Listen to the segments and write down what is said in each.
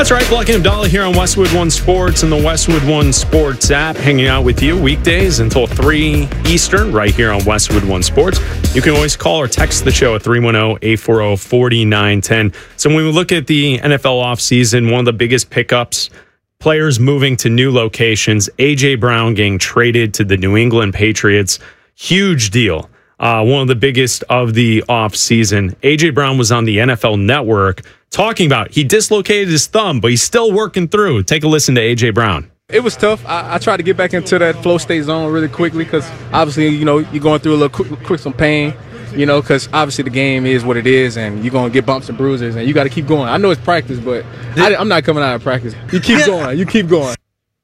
That's right, Black and Abdallah here on Westwood One Sports and the Westwood One Sports app, hanging out with you weekdays until 3 Eastern right here on Westwood One Sports. You can always call or text the show at 310-840-4910. So when we look at the NFL offseason, one of the biggest pickups, players moving to new locations, A.J. Brown getting traded to the New England Patriots. Huge deal. One of the biggest of the offseason. A.J. Brown was on the NFL Network talking about he dislocated his thumb, but he's still working through. Take a listen to A.J. Brown. It was tough. I tried to get back into that flow state zone really quickly because obviously, you're going through a little quick some pain, because obviously the game is what it is and you're going to get bumps and bruises and you got to keep going. I know it's practice, but I'm not coming out of practice. You keep going. You keep going.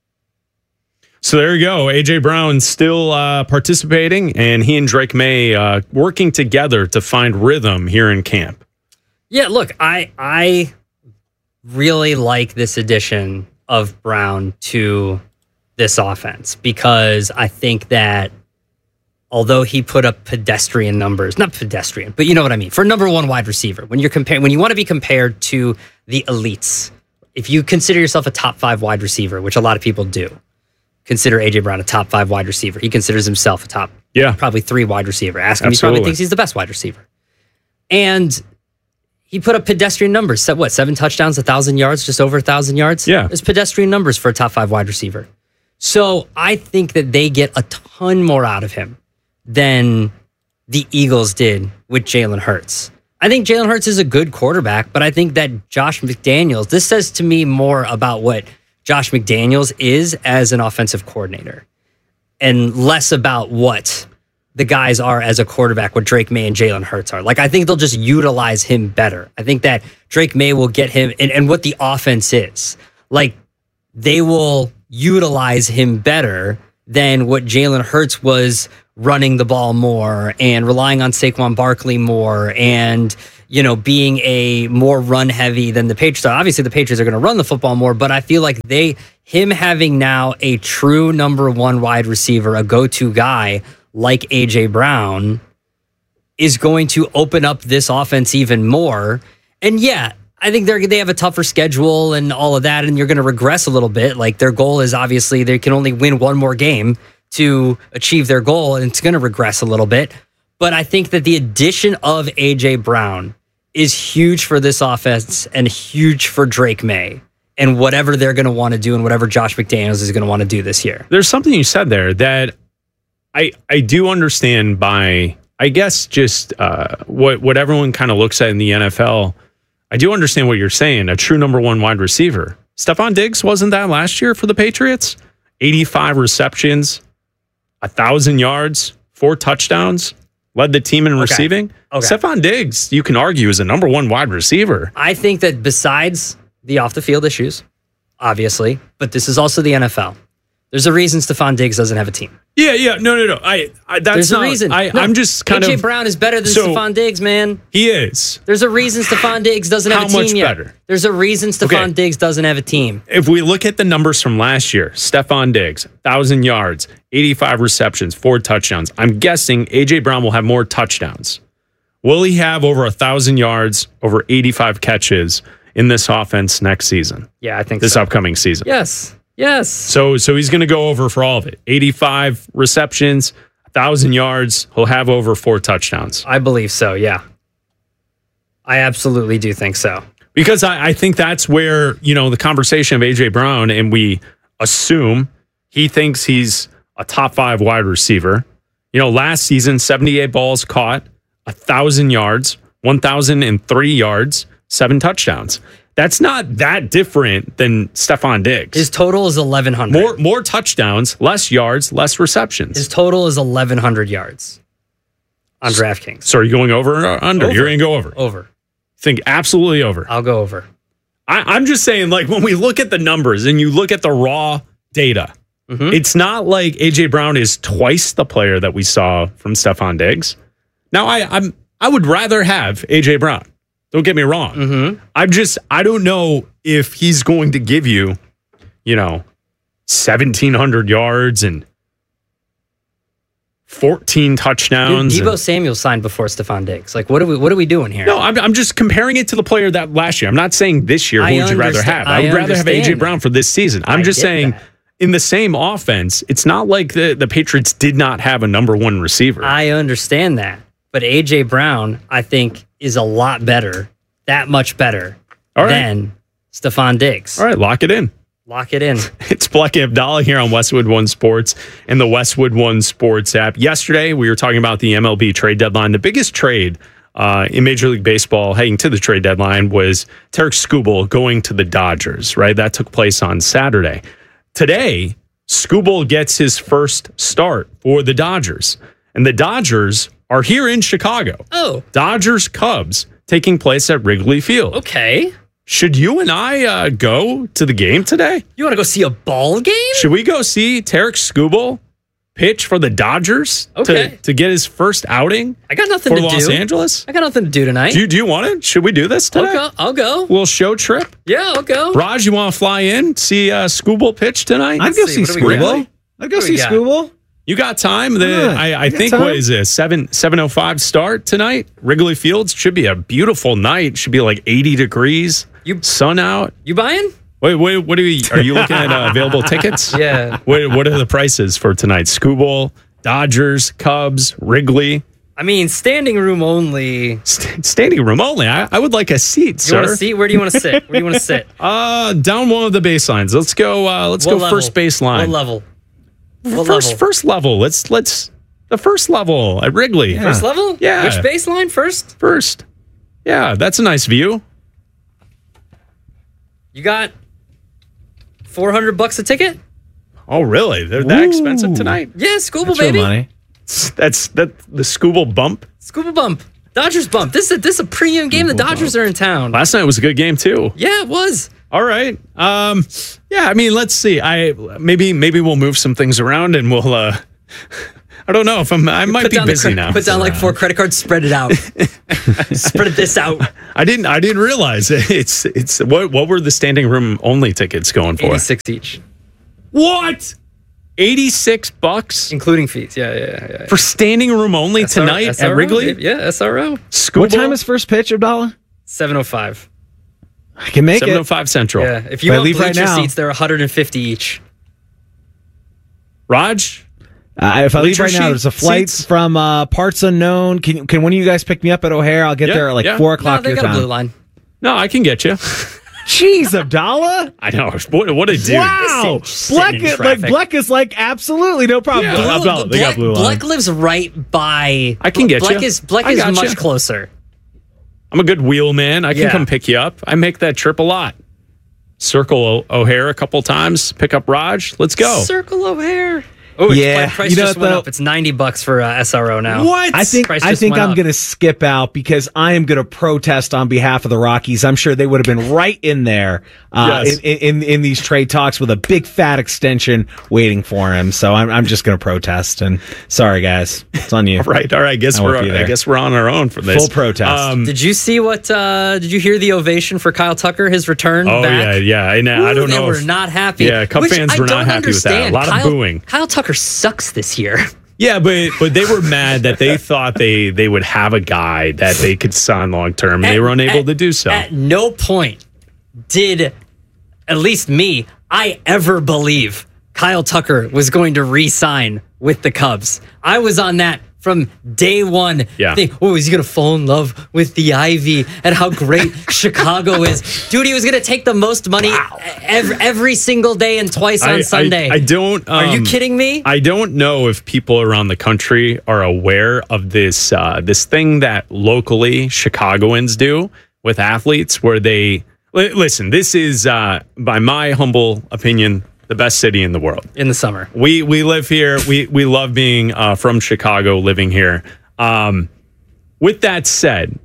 So there you go. A.J. Brown still participating, and he and Drake May working together to find rhythm here in camp. Yeah, look, I really like this addition of Brown to this offense because I think that although he put up pedestrian numbers, not pedestrian, but you know what I mean, for number one wide receiver, when you want to be compared to the elites, if you consider yourself a top 5 wide receiver, which a lot of people do, consider A.J. Brown a top 5 wide receiver. He considers himself a top probably 3 wide receiver. Ask him, he probably thinks he's the best wide receiver. And he put up pedestrian numbers. 7 touchdowns, 1,000 yards, just over 1,000 yards? Yeah. It's pedestrian numbers for a top 5 wide receiver. So I think that they get a ton more out of him than the Eagles did with Jalen Hurts. I think Jalen Hurts is a good quarterback, but I think that Josh McDaniels, this says to me more about what Josh McDaniels is as an offensive coordinator and less about what the guys are as a quarterback, what Drake May and Jalen Hurts are. Like, I think they'll just utilize him better. I think that Drake May will get him, and what the offense is. Like, they will utilize him better than what Jalen Hurts was running the ball more and relying on Saquon Barkley more and, being a more run heavy than the Patriots are. Obviously, the Patriots are going to run the football more, but I feel like him having now a true number one wide receiver, a go-to guy, like A.J. Brown, is going to open up this offense even more. And yeah, I think they have a tougher schedule and all of that, and you're going to regress a little bit. Like, their goal is obviously they can only win one more game to achieve their goal, and it's going to regress a little bit. But I think that the addition of A.J. Brown is huge for this offense and huge for Drake May and whatever they're going to want to do and whatever Josh McDaniels is going to want to do this year. There's something you said there that I do understand by, I guess, just what everyone kind of looks at in the NFL. I do understand what you're saying, a true number one wide receiver. Stephon Diggs wasn't that last year for the Patriots? 85 receptions, 1,000 yards, 4 touchdowns, led the team in receiving. Okay. Stephon Diggs, you can argue, is a number one wide receiver. I think that besides the off-the-field issues, obviously, but this is also the NFL. There's a reason Stephon Diggs doesn't have a team. Yeah. No. There's a reason. I'm just kind of... A.J. Brown is better than Stephon Diggs, man. He is. There's a reason Stephon Diggs doesn't have a team yet. How much better? There's a reason Stephon Diggs doesn't have a team. If we look at the numbers from last year, Stephon Diggs, 1,000 yards, 85 receptions, 4 touchdowns. I'm guessing A.J. Brown will have more touchdowns. Will he have over 1,000 yards, over 85 catches in this offense next season? Yeah, I think this upcoming season. Yes. So he's going to go over for all of it. 85 receptions, 1,000 yards. He'll have over 4 touchdowns. I believe so, yeah. I absolutely do think so. Because I think that's where, the conversation of A.J. Brown, and we assume he thinks he's a top 5 wide receiver. Last season, 78 balls caught, 1,000 yards, 1,003 yards, 7 touchdowns. That's not that different than Stephon Diggs. His total is 1,100. More touchdowns, less yards, less receptions. His total is 1,100 yards on DraftKings. So are you going over or under? Over. You're going to go over. Over. Think absolutely over. I'll go over. I'm just saying, like, when we look at the numbers and you look at the raw data, it's not like A.J. Brown is twice the player that we saw from Stephon Diggs. Now, I would rather have A.J. Brown. Don't get me wrong. I don't know if he's going to give you, 1,700 yards and 14 touchdowns. Deebo Samuel signed before Stephon Diggs. Like, what are we doing here? No, I'm just comparing it to the player that last year. I'm not saying this year, who would you rather have? I would rather have A.J. Brown for this season. I'm just saying, in the same offense, it's not like the Patriots did not have a number one receiver. I understand that. But A.J. Brown, I think, is a lot better, that much better than Stephon Diggs. All right, lock it in. Lock it in. It's Blecky Abdallah here on Westwood One Sports and the Westwood One Sports app. Yesterday, we were talking about the MLB trade deadline. The biggest trade in Major League Baseball heading to the trade deadline was Tarik Skubal going to the Dodgers, right? That took place on Saturday. Today, Skubal gets his first start for the Dodgers. And the Dodgers are here in Chicago. Oh. Dodgers-Cubs taking place at Wrigley Field. Okay. Should you and I go to the game today? You want to go see a ball game? Should we go see Tarik Skubal pitch for the Dodgers to get his first outing? I got nothing for to Los do. Angeles. I got nothing to do tonight. Do you want it? Should we do this today? I'll go. Little show trip. Yeah, I'll go. Raj, you want to fly in, see Skubal pitch tonight? I'd go see Skubal. I'd go see Skubal. You got time? I think time. What is it? 7:05 start tonight. Wrigley Fields should be a beautiful night. Should be like 80 degrees. Sun out. You buying? Wait. What are you looking at available tickets? Yeah. What are the prices for tonight? Skubal, Dodgers, Cubs, Wrigley. I mean, standing room only. Standing room only. I would like a seat, sir. You want a seat? Where do you want to sit? Where do you want to sit? Down one of the baselines. Let's go. Let's go level? first baseline. What level? First level. Let's the first level at Wrigley. Yeah. First level? Yeah. Which baseline first? First. Yeah, that's a nice view. You got $400 a ticket? Oh, really? They're that expensive tonight? Yeah, Skubal, That's baby. real money. That's the Skubal bump. Skubal bump. Dodgers bump. This is a premium game. The Dodgers are in town. Last night was a good game too. Yeah, it was. All right. Yeah, I mean, let's see. Maybe we'll move some things around and we'll I don't know if I might be busy now. Put down like 4 credit cards, spread it out. Spread this out. I didn't realize it's what were the standing room only tickets going for? 86 each. What? $86? Including fees. Yeah. For standing room only tonight SRO, at Wrigley? Yeah, SRO. Skubal? What time is first pitch, Abdallah? 7:05. I can make it. 7:05 Central. Yeah. If you If I want leave right bleacher now- seats, they're 150 each. Raj? If I leave Bleacher right now, there's a flight seats? from Parts Unknown. Can one of you guys pick me up at O'Hare? I'll get there at like 4 o'clock No, they your got a blue time. line. No, I can get you. Jeez, Abdallah. I know. What a dude. Wow. Sitting in traffic. Bleck is like, absolutely no problem. Yeah. Abdallah, they got blue line. Bleck lives right by. I can get Bleck you. is Bleck I is got much you. closer. I'm a good wheelman. I can Yeah. come pick you up. I make that trip a lot. Circle O'Hare a couple times. Pick up Raj. Let's go. Circle O'Hare. Oh, Yeah, price you know just what, went though? up. It's $90 for SRO now. What? I think Price I just think went I'm up. going to skip out because I am going to protest on behalf of the Rockies. I'm sure they would have been right in there Yes. in these trade talks with a big fat extension waiting for him. So I'm just going to protest. And sorry, guys, it's on you. Right. All right. I won't be there. guess we're on our own for this. Full protest. Did you see what? Did you hear the ovation for Kyle Tucker? His return Oh back. yeah. I don't They know. were if- not happy. Yeah, Cub Which fans I were not don't happy with that. A understand. lot of booing. Kyle Tucker sucks this year. Yeah, but they were mad that they thought they would have a guy that they could sign long term, and they were unable to do so. At no point did, at least me, I ever believe Kyle Tucker was going to re-sign with the Cubs. I was on that from day one. Yeah. Oh, is he going to fall in love with the Ivy and how great Chicago is? Dude, he was going to take the most money every single day and twice on Sunday. I don't. Are you kidding me? I don't know if people around the country are aware of this this thing that locally Chicagoans do with athletes, where they listen. This is, by my humble opinion, the best city in the world. In the summer. We live here. We love being from Chicago, living here. With that said,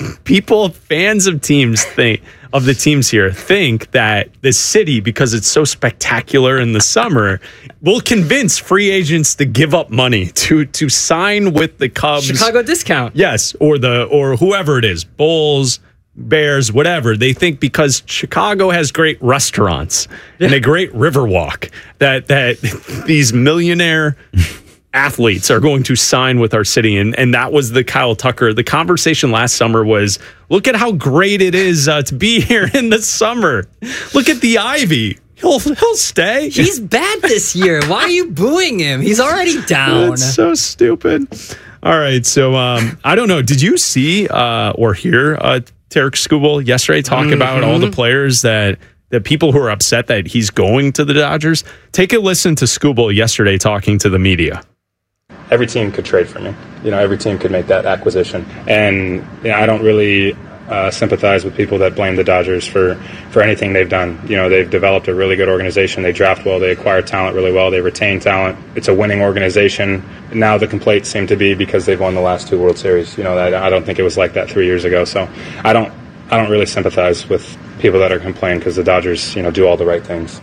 fans of the teams here think that the city, because it's so spectacular in the summer, will convince free agents to give up money to sign with the Cubs. Chicago discount. Yes, or whoever it is, Bulls, Bears, whatever. They think because Chicago has great restaurants and a great river walk that these millionaire athletes are going to sign with our city. And that was the Kyle Tucker. The conversation last summer was, look at how great it is to be here in the summer. Look at the Ivy. He'll stay. He's bad this year. Why are you booing him? He's already down. That's so stupid. All right. So I don't know. Did you see or hear Tarek Skubal yesterday talk about all the players that people who are upset that he's going to the Dodgers? Take a listen to Skubal yesterday talking to the media. Every team could trade for me. Every team could make that acquisition. And I don't really sympathize with people that blame the Dodgers for anything they've done. They've developed a really good organization. They draft well. They acquire talent really well. They retain talent. It's a winning organization. Now the complaints seem to be because they've won the last 2 World Series. I don't think it was like that 3 years ago. So I don't really sympathize with people that are complaining because the Dodgers, do all the right things.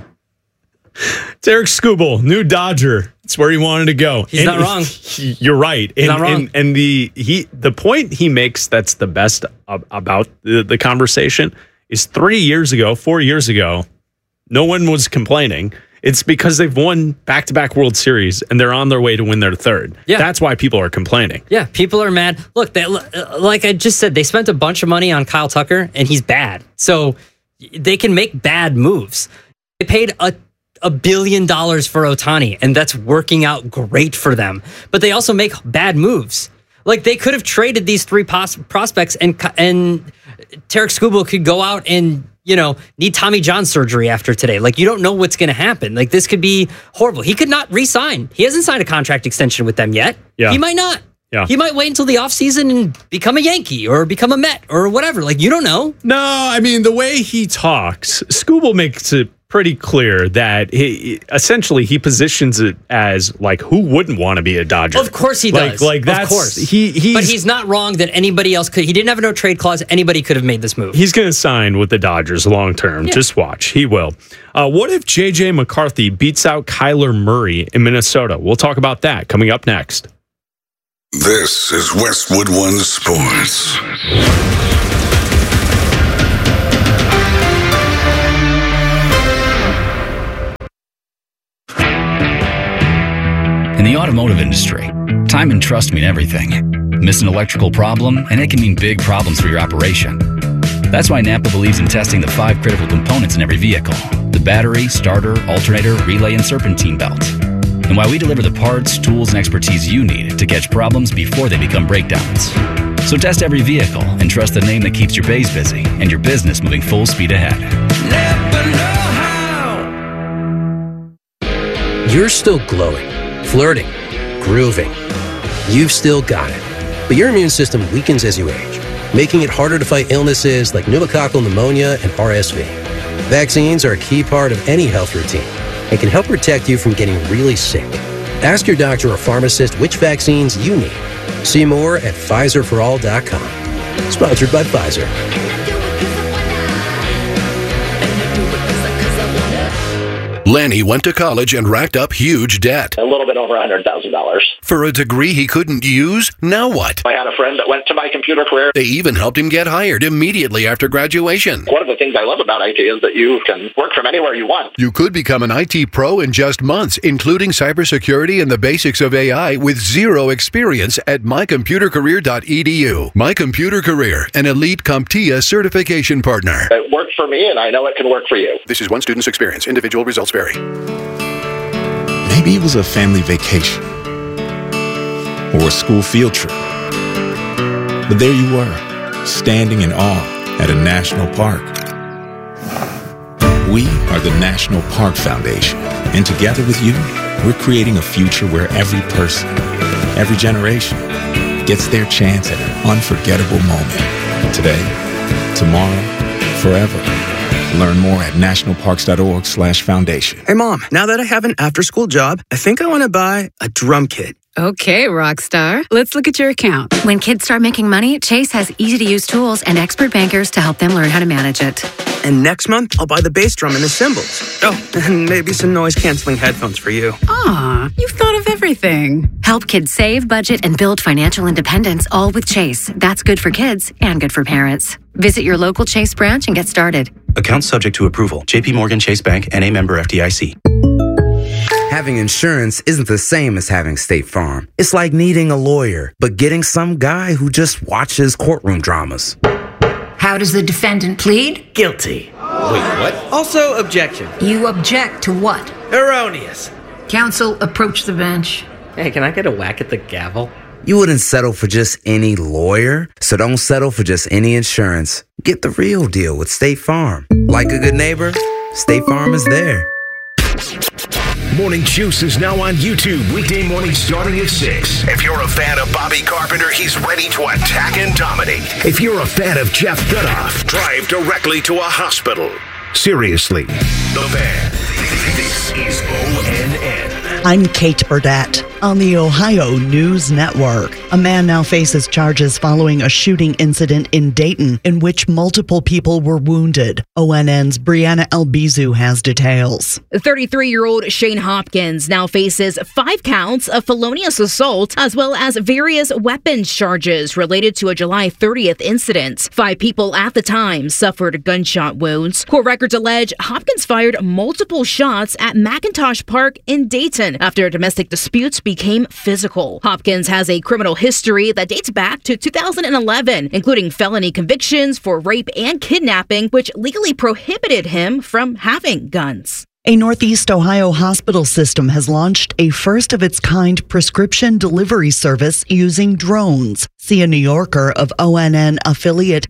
Tarek Skubal, new Dodger. It's where he wanted to go. He's not wrong. You're right. He's not wrong. And the point he makes that's the best about the conversation is 4 years ago, no one was complaining. It's because they've won back-to-back World Series and they're on their way to win their third. Yeah. That's why people are complaining. Yeah, people are mad. Look, like I just said, they spent a bunch of money on Kyle Tucker and he's bad. So they can make bad moves. They paid $1 billion for Ohtani, and that's working out great for them. But they also make bad moves. Like they could have traded these 3 prospects, and Tarek Skubal could go out and need Tommy John surgery after today. Like you don't know what's going to happen. Like this could be horrible. He could not re-sign. He hasn't signed a contract extension with them yet. Yeah. He might not. Yeah. He might wait until the offseason and become a Yankee or become a Met or whatever. Like you don't know. No, I mean the way he talks, Skubal makes it pretty clear that he positions it as like who wouldn't want to be a Dodger. Of course he does. Like that's, of course. But he's not wrong that anybody else could. He didn't have a no trade clause. Anybody could have made this move. He's going to sign with the Dodgers long term. Yeah. Just watch. He will. What if J.J. McCarthy beats out Kyler Murray in Minnesota? We'll talk about that coming up next. This is Westwood One Sports. In the automotive industry, time and trust mean everything. Miss an electrical problem, and it can mean big problems for your operation. That's why Napa believes in testing the 5 critical components in every vehicle: the battery, starter, alternator, relay, and serpentine belt. And why we deliver the parts, tools, and expertise you need to catch problems before they become breakdowns. So test every vehicle and trust the name that keeps your bays busy and your business moving full speed ahead. Napa know-how. You're still glowing, flirting, grooving. You've still got it. But your immune system weakens as you age, making it harder to fight illnesses like pneumococcal pneumonia and RSV. Vaccines are a key part of any health routine and can help protect you from getting really sick. Ask your doctor or pharmacist which vaccines you need. See more at PfizerForAll.com. Sponsored by Pfizer. Lanny went to college and racked up huge debt. A little bit over $100,000. For a degree he couldn't use? Now what? I had a friend that went to My Computer Career. They even helped him get hired immediately after graduation. One of the things I love about IT is that you can work from anywhere you want. You could become an IT pro in just months, including cybersecurity and the basics of AI with zero experience at mycomputercareer.edu. My Computer Career, an elite CompTIA certification partner. It worked for me, and I know it can work for you. This is one student's experience. Individual results vary. Maybe it was a family vacation or a school field trip. But there you were, standing in awe at a national park. We are the National Park Foundation, and together with you, we're creating a future where every person, every generation, gets their chance at an unforgettable moment. Today, tomorrow, forever. Learn more at nationalparks.org/foundation. Hey, Mom, now that I have an after-school job, I think I want to buy a drum kit. Okay, Rockstar. Let's look at your account. When kids start making money, Chase has easy-to-use tools and expert bankers to help them learn how to manage it. And next month, I'll buy the bass drum and the cymbals. Oh, and maybe some noise-canceling headphones for you. Aw, you've thought of everything. Help kids save, budget, and build financial independence, all with Chase. That's good for kids and good for parents. Visit your local Chase branch and get started. Account subject to approval. JP Morgan Chase Bank, N.A. member FDIC. Having insurance isn't the same as having State Farm. It's like needing a lawyer, but getting some guy who just watches courtroom dramas. How does the defendant plead? Guilty. Wait, what? Also, objection. You object to what? Erroneous. Counsel, approach the bench. Hey, can I get a whack at the gavel? You wouldn't settle for just any lawyer, so don't settle for just any insurance. Get the real deal with State Farm. Like a good neighbor, State Farm is there. Morning Juice is now on YouTube, weekday morning starting at 6. If you're a fan of Bobby Carpenter, he's ready to attack and dominate. If you're a fan of Jeff Goodoff, drive directly to a hospital. Seriously, The Fan. This is ONN. I'm Kate Burdett on the Ohio News Network. A man now faces charges following a shooting incident in Dayton in which multiple people were wounded. ONN's Brianna Albizu has details. 33-year-old Shane Hopkins now faces 5 counts of felonious assault as well as various weapons charges related to a July 30th incident. 5 people at the time suffered gunshot wounds. Court records allege Hopkins fired multiple shots at McIntosh Park in Dayton after domestic disputes became physical. Hopkins has a criminal history that dates back to 2011, including felony convictions for rape and kidnapping, which legally prohibited him from having guns. A Northeast Ohio hospital system has launched a first-of-its-kind prescription delivery service using drones. See a New Yorker of ONN affiliate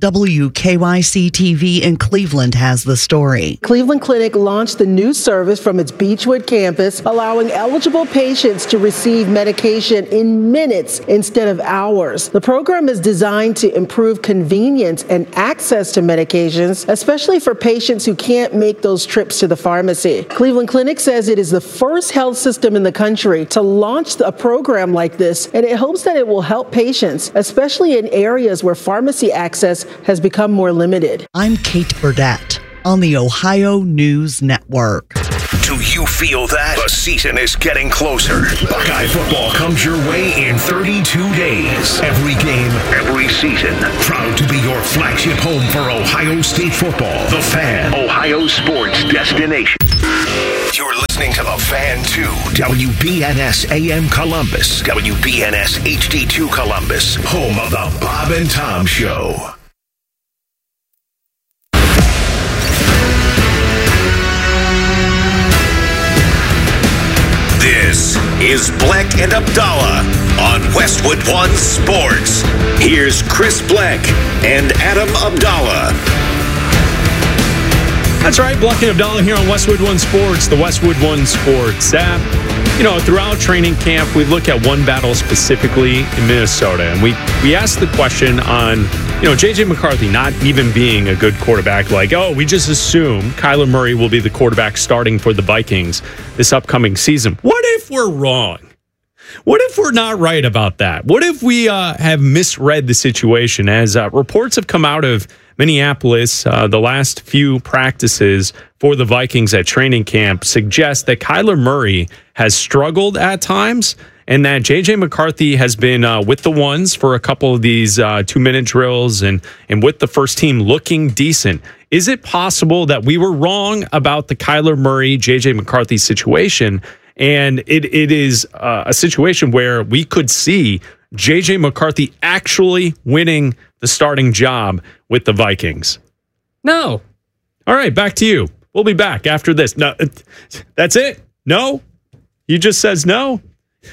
WKYC-TV in Cleveland has the story. Cleveland Clinic launched the new service from its Beechwood campus, allowing eligible patients to receive medication in minutes instead of hours. The program is designed to improve convenience and access to medications, especially for patients who can't make those trips to the pharmacy. Cleveland Clinic says it is the first health system in the country to launch a program like this, and it hopes that it will help patients, especially in areas where pharmacy access has become more limited. I'm Kate Burdett on the Ohio News Network. Do you feel that? The season is getting closer. Buckeye football comes your way in 32 days. Every game, every season. Proud to be your flagship home for Ohio State football. The Fan, Ohio sports destination. You're listening to The Fan 2, WBNS AM Columbus, WBNS HD2 Columbus, home of the Bob and Tom Show. This is Bleck and Abdallah on Westwood One Sports. Here's Chris Bleck and Adam Abdallah. That's right, Bleck and Abdallah here on Westwood One Sports, the Westwood One Sports app. You know, throughout training camp, we look at one battle specifically in Minnesota, and we asked the question on, you know, J.J. McCarthy not even being a good quarterback, like, oh, we just assume Kyler Murray will be the quarterback starting for the Vikings this upcoming season. What if we're wrong? What if we're not right about that? What if we have misread the situation? As reports have come out of Minneapolis, the last few practices for the Vikings at training camp suggest that Kyler Murray has struggled at times and that J.J. McCarthy has been with the ones for a couple of these 2-minute drills and with the first team looking decent. Is it possible that we were wrong about the Kyler Murray, J.J. McCarthy situation? And it is a situation where we could see J.J. McCarthy actually winning the starting job with the Vikings. No. All right, back to you. We'll be back after this. No, that's it? No? He just says no?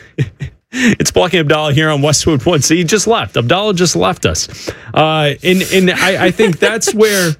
It's Bleck and Abdallah here on Westwood One. See, he just left. Abdallah just left us. And I think that's where...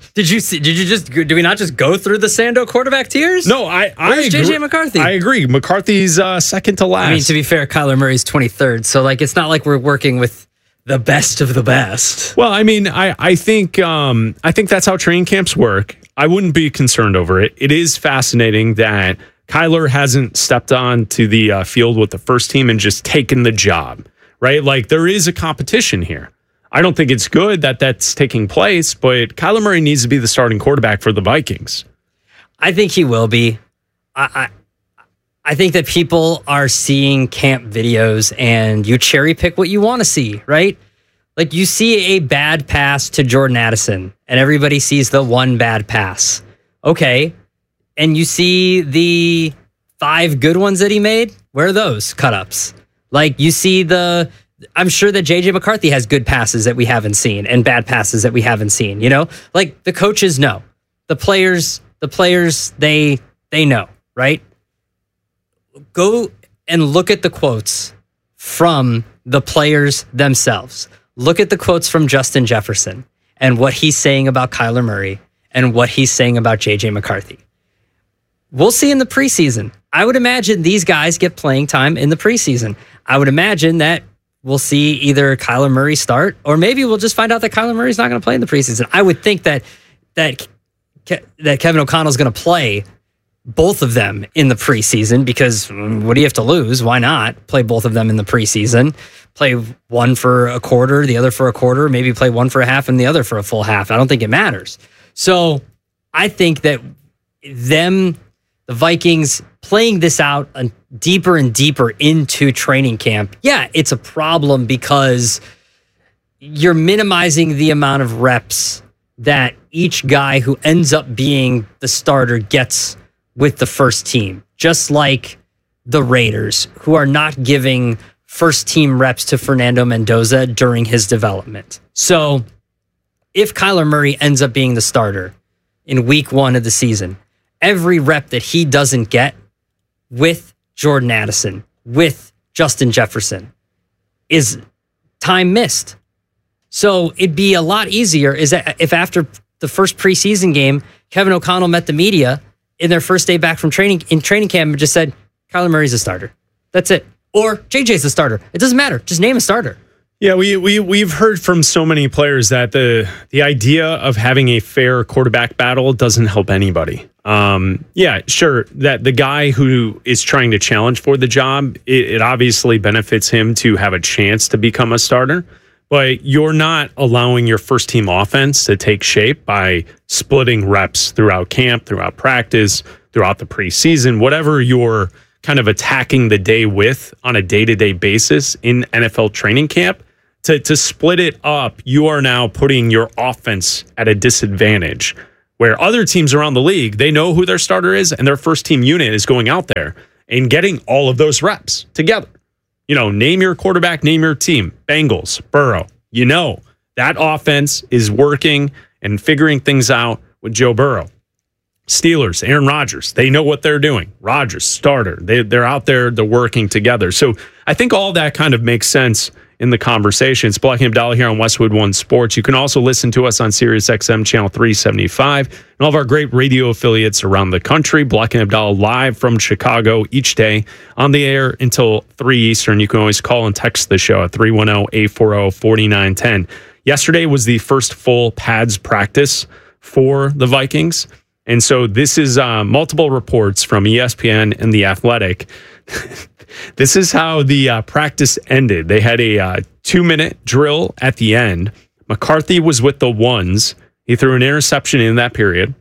Did we not just go through the Sando quarterback tiers? No, I Where's agree. JJ McCarthy? I agree. McCarthy's second to last. I mean, to be fair, Kyler Murray's 23rd, so like it's not like we're working with the best of the best. Well, I mean, I think that's how training camps work. I wouldn't be concerned over it. It is fascinating that Kyler hasn't stepped on to the field with the first team and just taken the job, right? Like, there is a competition here. I don't think it's good that that's taking place, but Kyler Murray needs to be the starting quarterback for the Vikings. I think he will be. I think that people are seeing camp videos and you cherry pick what you want to see, right? Like, you see a bad pass to Jordan Addison and everybody sees the one bad pass. Okay. And you see the 5 good ones that he made, where are those cut-ups? Like, you see I'm sure that J.J. McCarthy has good passes that we haven't seen and bad passes that we haven't seen, you know? Like, the coaches know. The players, they know, right? Go and look at the quotes from the players themselves. Look at the quotes from Justin Jefferson and what he's saying about Kyler Murray and what he's saying about J.J. McCarthy. We'll see in the preseason. I would imagine these guys get playing time in the preseason. I would imagine that we'll see either Kyler Murray start, or maybe we'll just find out that Kyler Murray's not going to play in the preseason. I would think that Kevin O'Connell's going to play both of them in the preseason, because what do you have to lose? Why not play both of them in the preseason? Play one for a quarter, the other for a quarter, maybe play one for a half and the other for a full half. I don't think it matters. So I think that the Vikings playing this out deeper and deeper into training camp, yeah, it's a problem because you're minimizing the amount of reps that each guy who ends up being the starter gets with the first team. Just like the Raiders, who are not giving first team reps to Fernando Mendoza during his development. So if Kyler Murray ends up being the starter in week 1 of the season, every rep that he doesn't get with Jordan Addison, with Justin Jefferson, is time missed. So it'd be a lot easier if after the first preseason game, Kevin O'Connell met the media in their first day back from training camp and just said, Kyler Murray's a starter. That's it. Or JJ's the starter. It doesn't matter. Just name a starter. Yeah, we've heard from so many players that the idea of having a fair quarterback battle doesn't help anybody. Yeah, sure, that the guy who is trying to challenge for the job, it obviously benefits him to have a chance to become a starter, but you're not allowing your first team offense to take shape by splitting reps throughout camp, throughout practice, throughout the preseason, whatever you're kind of attacking the day with on a day-to-day basis in NFL training camp. To split it up, you are now putting your offense at a disadvantage, where other teams around the league, they know who their starter is, and their first team unit is going out there and getting all of those reps together. You know, name your quarterback, name your team. Bengals, Burrow. You know, that offense is working and figuring things out with Joe Burrow. Steelers, Aaron Rodgers, they know what they're doing. Rodgers, starter. They're out there, they're working together. So I think all that kind of makes sense in the conversation. It's Black and Abdallah here on Westwood One Sports. You can also listen to us on Sirius XM channel 375 and all of our great radio affiliates around the country. Black and Abdallah live from Chicago each day on the air until 3 Eastern. You can always call and text the show at 310-840-4910. Yesterday was the first full pads practice for the Vikings. And so this is multiple reports from ESPN and The Athletic. This is how the practice ended. They had a 2-minute drill at the end. McCarthy was with the ones. He threw an interception in that period.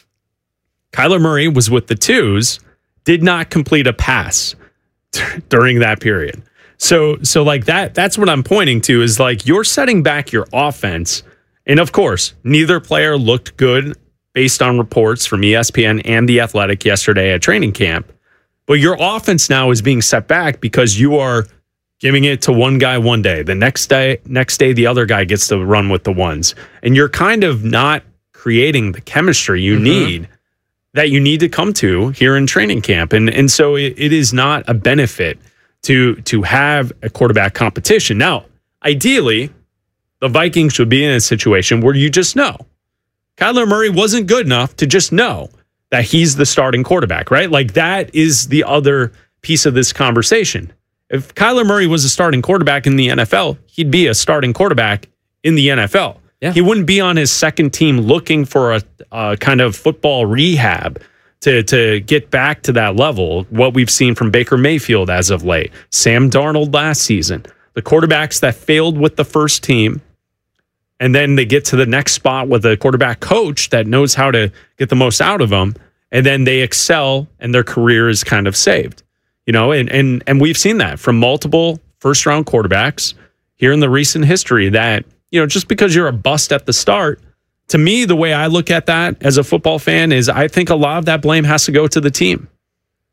Kyler Murray was with the twos, did not complete a pass during that period. So like that's what I'm pointing to, is like you're setting back your offense. And of course, neither player looked good based on reports from ESPN and The Athletic yesterday at training camp. But your offense now is being set back because you are giving it to one guy one day. The next day, the other guy gets to run with the ones. And you're kind of not creating the chemistry you need to come to here in training camp. And so it is not a benefit to have a quarterback competition. Now, ideally, the Vikings should be in a situation where you just know. Kyler Murray wasn't good enough to just know that he's the starting quarterback, right? Like that is the other piece of this conversation. If Kyler Murray was a starting quarterback in the NFL, he'd be a starting quarterback in the NFL. Yeah. He wouldn't be on his second team looking for a kind of football rehab to get back to that level, what we've seen from Baker Mayfield as of late, Sam Darnold last season, the quarterbacks that failed with the first team, and then they get to the next spot with a quarterback coach that knows how to get the most out of them, and then they excel and their career is kind of saved. You know, and we've seen that from multiple first-round quarterbacks here in the recent history that, you know, just because you're a bust at the start, to me, the way I look at that as a football fan is I think a lot of that blame has to go to the team.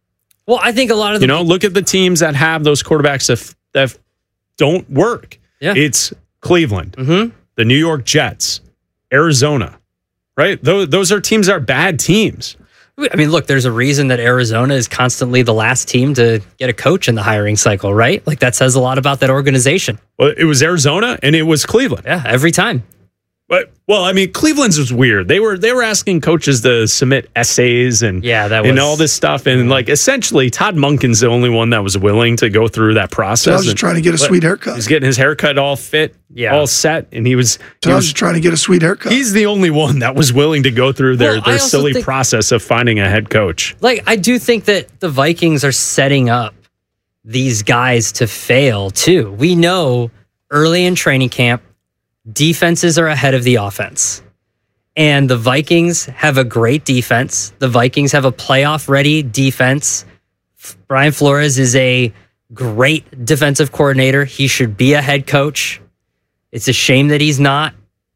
Well, I think a lot of look at the teams that have those quarterbacks that don't work. Yeah. It's Cleveland, the New York Jets, Arizona, right? Those are teams that are bad teams. I mean, look, there's a reason that Arizona is constantly the last team to get a coach in the hiring cycle, right? Like that says a lot about that organization. Well, it was Arizona and it was Cleveland. Yeah, every time. But Cleveland's was weird. They were asking coaches to submit essays and all this stuff, and like essentially Todd Monken's the only one that was willing to go through that process. So I was just trying to get a sweet haircut. He's getting his haircut all fit, all set, and he was just trying to get a sweet haircut. He's the only one that was willing to go through their silly process of finding a head coach. Like I do think that the Vikings are setting up these guys to fail too. We know early in training camp, defenses are ahead of the offense. And the Vikings have a great defense. The Vikings have a playoff-ready defense. Brian Flores is a great defensive coordinator. He should be a head coach. It's a shame that he's not.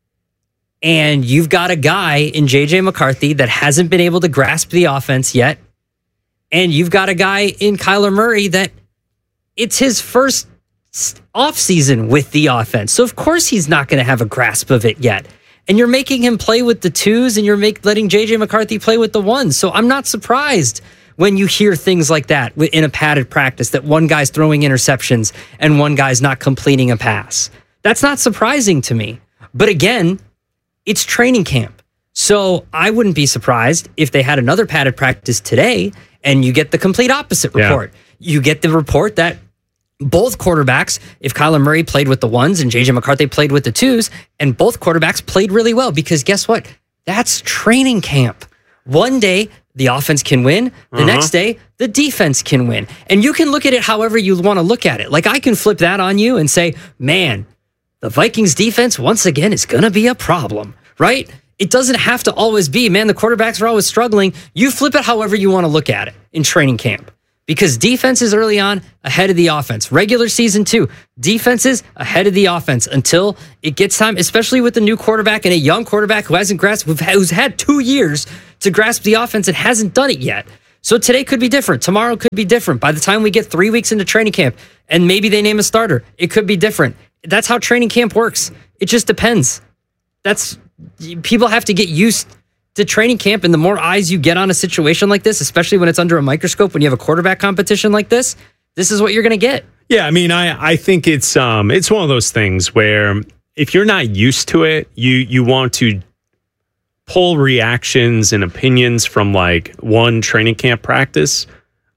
And you've got a guy in J.J. McCarthy that hasn't been able to grasp the offense yet. And you've got a guy in Kyler Murray that it's his first offseason with the offense. So, of course, he's not going to have a grasp of it yet. And you're making him play with the twos and you're letting J.J. McCarthy play with the ones. So I'm not surprised when you hear things like that in a padded practice, that one guy's throwing interceptions and one guy's not completing a pass. That's not surprising to me. But again, it's training camp. So I wouldn't be surprised if they had another padded practice today and you get the complete opposite report. You get the report that both quarterbacks, if Kyler Murray played with the ones and J.J. McCarthy played with the twos, and both quarterbacks played really well, because guess what? That's training camp. One day, the offense can win. The next day, the defense can win. And you can look at it however you want to look at it. Like I can flip that on you and say, man, the Vikings defense, once again, is going to be a problem, right? It doesn't have to always be, man, the quarterbacks are always struggling. You flip it however you want to look at it in training camp. Because defenses early on ahead of the offense. Regular season too. Defenses ahead of the offense until it gets time, especially with the new quarterback and a young quarterback who hasn't grasped, who's had 2 years to grasp the offense and hasn't done it yet. So today could be different. Tomorrow could be different. By the time we get 3 weeks into training camp and maybe they name a starter, it could be different. That's how training camp works. It just depends. People have to get used to training camp, and the more eyes you get on a situation like this, especially when it's under a microscope, when you have a quarterback competition like this is what you're going to get. Yeah, I mean, I think it's one of those things where if you're not used to it, you want to pull reactions and opinions from like one training camp practice.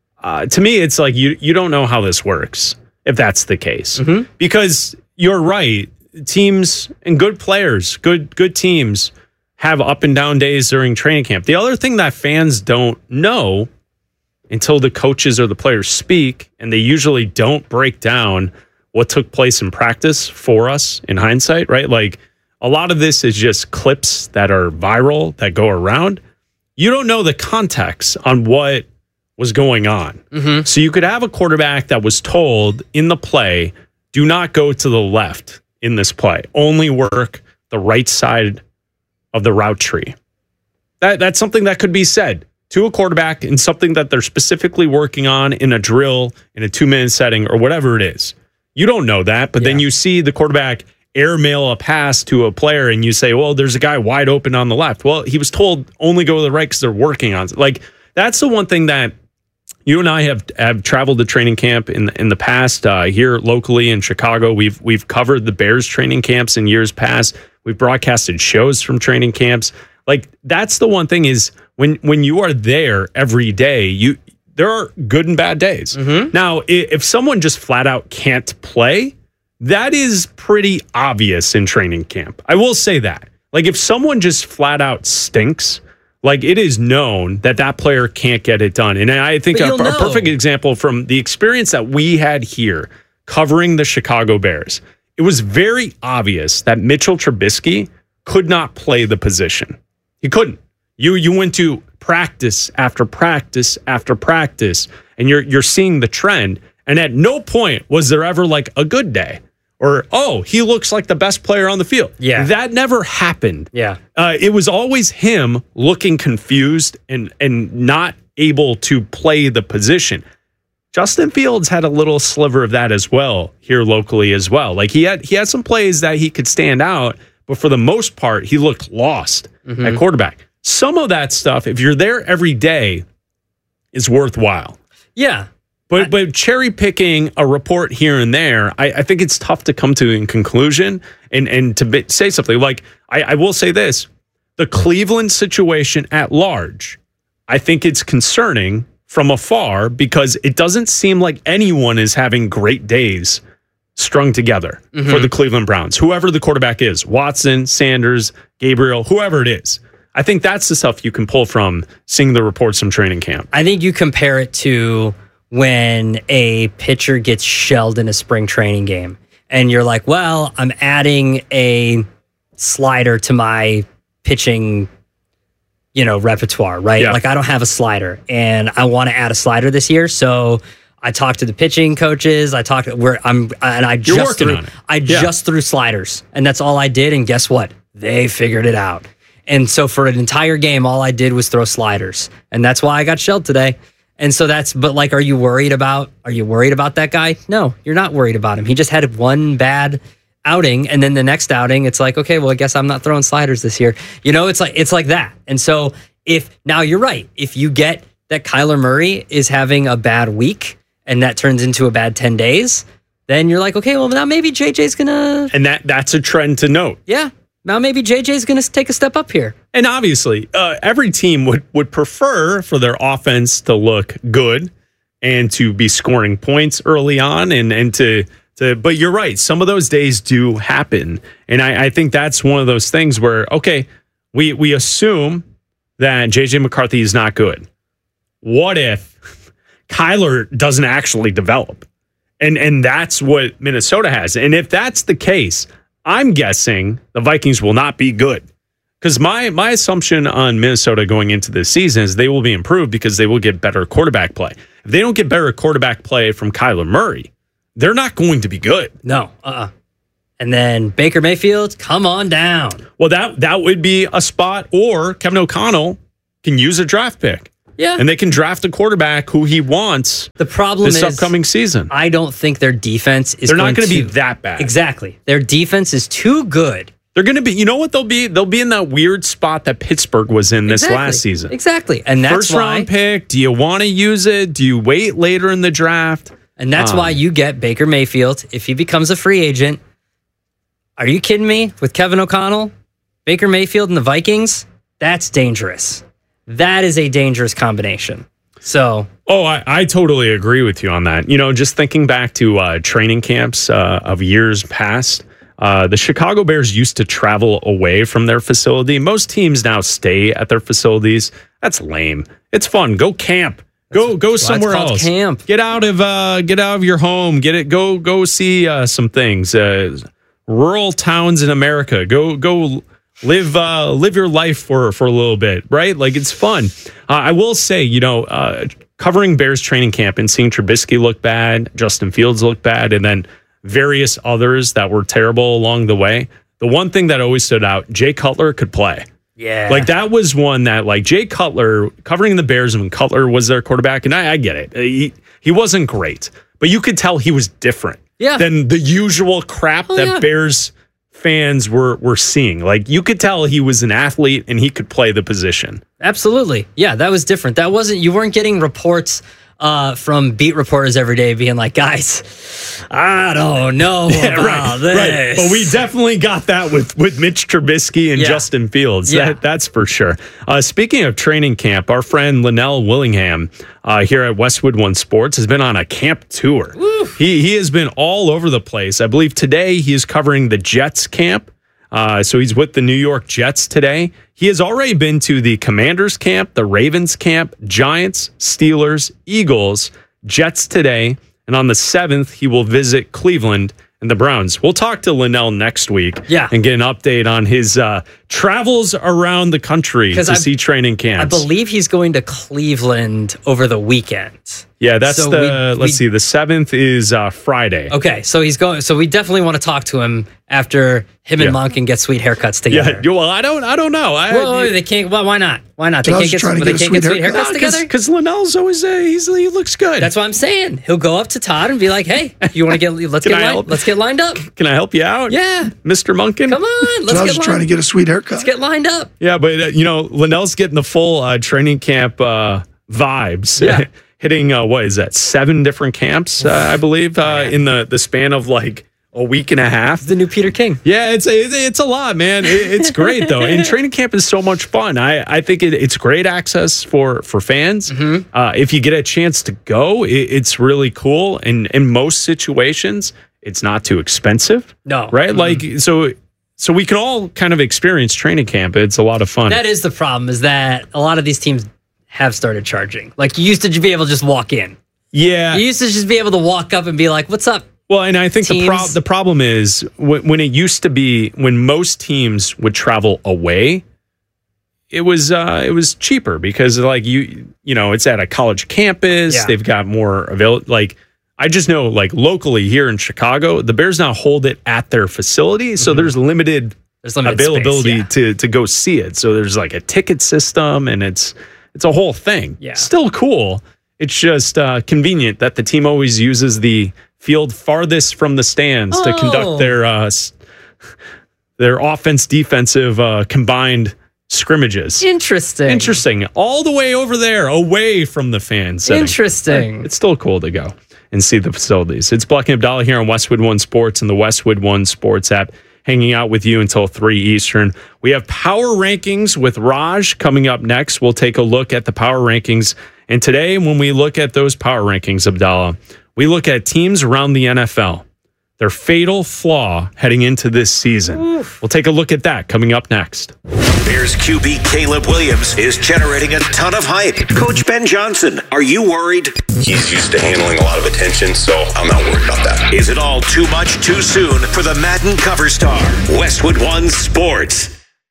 To me, it's like you don't know how this works if that's the case, because you're right. Teams and good players, good teams have up and down days during training camp. The other thing that fans don't know until the coaches or the players speak, and they usually don't break down what took place in practice for us in hindsight, right? Like a lot of this is just clips that are viral that go around. You don't know the context on what was going on. So you could have a quarterback that was told in the play, do not go to the left in this play, only work the right side of the route tree. That's something that could be said to a quarterback and something that they're specifically working on in a drill, in a 2-minute setting, or whatever it is. You don't know that, but then you see the quarterback airmail a pass to a player and you say, well, there's a guy wide open on the left. Well, he was told only go to the right because they're working on it. Like, that's the one thing that you and I have traveled to training camp in the past here locally in Chicago. We've covered the Bears training camps in years past. We've broadcasted shows from training camps. Like, that's the one thing is when you are there every day, there are good and bad days. Now, if someone just flat out can't play, that is pretty obvious in training camp. I will say that. Like, if someone just flat out stinks, like, it is known that player can't get it done. And I think a perfect example from the experience that we had here covering the Chicago Bears, it was very obvious that Mitchell Trubisky could not play the position. He couldn't. You went to practice after practice after practice, and you're seeing the trend. And at no point was there ever like a good day or, oh, he looks like the best player on the field. Yeah. That never happened. Yeah. It was always him looking confused and not able to play the position. Justin Fields had a little sliver of that as well here locally as well. Like he had some plays that he could stand out, but for the most part, he looked lost at quarterback. Some of that stuff, if you're there every day, is worthwhile. Yeah. But cherry picking a report here and there, I think it's tough to come to a conclusion and to say something. Like, I will say this, the Cleveland situation at large, I think it's concerning from afar because it doesn't seem like anyone is having great days strung together for the Cleveland Browns. Whoever the quarterback is, Watson, Sanders, Gabriel, whoever it is. I think that's the stuff you can pull from seeing the reports from training camp. I think you compare it to when a pitcher gets shelled in a spring training game and you're like, well, I'm adding a slider to my pitching repertoire, right? Yeah. Like I don't have a slider and I want to add a slider this year. So I talked to the pitching coaches. I just threw sliders and that's all I did. And guess what? They figured it out. And so for an entire game, all I did was throw sliders. And that's why I got shelled today. And so are you worried about that guy? No, you're not worried about him. He just had one bad outing, and then the next outing, it's like, okay, well, I guess I'm not throwing sliders this year. It's like that. And so now you're right. If you get that Kyler Murray is having a bad week and that turns into a bad 10 days, then you're like, okay, well, now maybe JJ's gonna. And that's a trend to note. Yeah. Now maybe JJ's going to take a step up here. And obviously, every team would prefer for their offense to look good and to be scoring points early on and to but you're right. Some of those days do happen. And I think that's one of those things where, okay, we assume that JJ McCarthy is not good. What if Kyler doesn't actually develop? And that's what Minnesota has. And if that's the case, I'm guessing the Vikings will not be good. Because my assumption on Minnesota going into this season is they will be improved because they will get better quarterback play. If they don't get better quarterback play from Kyler Murray, they're not going to be good. No. And then Baker Mayfield, come on down. Well, that would be a spot, or Kevin O'Connell can use a draft pick. Yeah. And they can draft a quarterback who he wants the problem this is, upcoming season. I don't think their defense is They're not going to be that bad. Exactly. Their defense is too good. They're going to be, you know what they'll be? They'll be in that weird spot that Pittsburgh was in this last season. Exactly. And that's First round pick. Do you want to use it? Do you wait later in the draft? And that's why you get Baker Mayfield if he becomes a free agent. Are you kidding me? With Kevin O'Connell, Baker Mayfield and the Vikings? That's dangerous. That is a dangerous combination. So, I totally agree with you on that. Just thinking back to training camps of years past, the Chicago Bears used to travel away from their facility. Most teams now stay at their facilities. That's lame. It's fun. Go camp. Go somewhere else. Camp. Get out of your home. Go see some things. Rural towns in America. Go. Live your life for a little bit, right? Like, it's fun. I will say, covering Bears training camp and seeing Trubisky look bad, Justin Fields look bad, and then various others that were terrible along the way. The one thing that always stood out, Jay Cutler could play. Yeah. Like, that was one that, like, Jay Cutler, covering the Bears when Cutler was their quarterback, and I get it. He wasn't great, but you could tell he was different than the usual crap that Bears fans were seeing. Like, you could tell he was an athlete and he could play the position. Absolutely. Yeah, that was different. You weren't getting reports from beat reporters every day being like, guys, I don't know about this. Right. But we definitely got that with Mitch Trubisky and Justin Fields. Yeah. That's for sure. Speaking of training camp, our friend Linnell Willingham here at Westwood One Sports has been on a camp tour. He has been all over the place. I believe today he is covering the Jets camp. So he's with the New York Jets today. He has already been to the Commanders camp, the Ravens camp, Giants, Steelers, Eagles, Jets today. And on the 7th, he will visit Cleveland and the Browns. We'll talk to Linnell next week and get an update on his travels around the country to see training camps. I believe he's going to Cleveland over the weekend. Yeah, that's let's see, the 7th is Friday. Okay, so he's going. So we definitely want to talk to him after him and Monk can get sweet haircuts together. Yeah, well, I don't know. Well, they can't. Well, why not? Why not? They can't get sweet haircuts together. Because Linnell's always he looks good. That's what I'm saying. He'll go up to Todd and be like, "Hey, you want to get? Let's get lined up. Can I help you out? Yeah, Mr. Munkin. Come on, Todd's trying to get a sweet haircut. Let's get lined up. Yeah, but Linnell's getting the full training camp vibes. Yeah. Hitting what is that? 7 different camps, I believe, in the span of like a week and a half. The new Peter King. Yeah, it's a lot, man. It's great though, and training camp is so much fun. I think it's great access for fans. Mm-hmm. If you get a chance to go, it's really cool. And in most situations, it's not too expensive. No, right? Like so we can all kind of experience training camp. It's a lot of fun. That is the problem. Is that a lot of these teams have started charging. Like you used to be able to just walk in. Yeah. You used to just be able to walk up and be like, "What's up?" Well, and I think the problem is when it used to be when most teams would travel away, it was cheaper because like it's at a college campus. Yeah. They've got more available. Like I just know like locally here in Chicago, the Bears now hold it at their facility, so there's limited availability space, to go see it. So there's like a ticket system, and it's a whole thing. Yeah. Still cool. It's just convenient that the team always uses the field farthest from the stands to conduct their offense-defensive combined scrimmages. Interesting. All the way over there, away from the fans. setting. Interesting. It's still cool to go and see the facilities. It's Buck and Abdallah here on Westwood One Sports and the Westwood One Sports app, hanging out with you until 3 Eastern. We have Power Rankings with Raj coming up next. We'll take a look at the Power Rankings. And today, when we look at those Power Rankings, Abdallah, we look at teams around the NFL, their fatal flaw heading into this season. We'll take a look at that coming up next. Bears QB Caleb Williams is generating a ton of hype. Coach Ben Johnson, are you worried? He's used to handling a lot of attention, so I'm not worried about that. Is it all too much too soon for the Madden cover star? Westwood One Sports.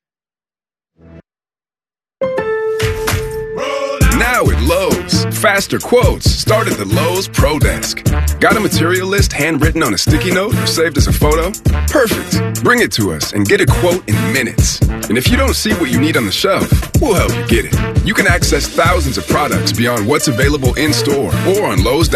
Now at Lowe's, faster quotes start at the Lowe's Pro Desk. Got a material list handwritten on a sticky note or saved as a photo? Perfect. Bring it to us and get a quote in minutes. And if you don't see what you need on the shelf, we'll help you get it. You can access thousands of products beyond what's available in store or on Lowe's.com.